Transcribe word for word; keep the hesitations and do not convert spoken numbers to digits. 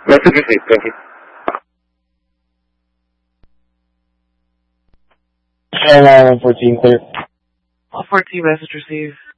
Message received. Thank you. Channel nine one fourteen clear. one fourteen message received.